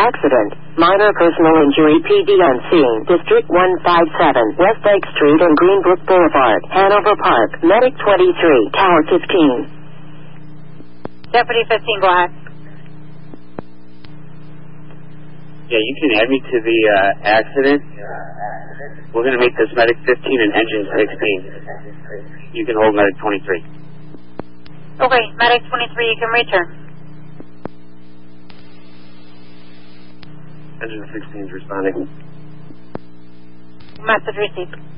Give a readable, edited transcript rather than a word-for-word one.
Accident. Minor personal injury. PD on scene. District 157. West Lake Street and Greenbrook Boulevard. Hanover Park. Medic 23. Tower 15. Deputy 15, go ahead. Yeah, you can add me to the accident. We're going to make this medic 15 and engine 16. You can hold medic 23. Okay, medic 23, you can return. Engine 16 is responding. Message received.